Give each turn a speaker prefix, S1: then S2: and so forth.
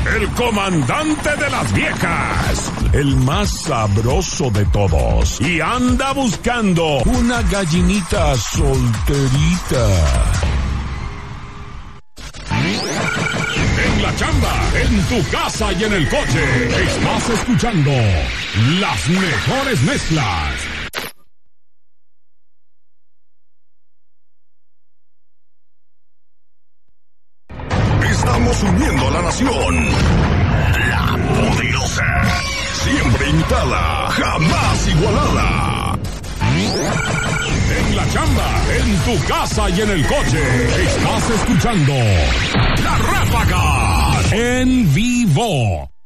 S1: el comandante de las viejas, el más sabroso de todos, y anda buscando una gallinita solterita. En la chamba, en tu casa y en el coche, estás escuchando las mejores mezclas. Estamos uniendo a la nación. La Poderosa. Siempre imitada, jamás igualada. En la chamba, en tu casa y en el coche, estás escuchando La Ráfaga en vivo.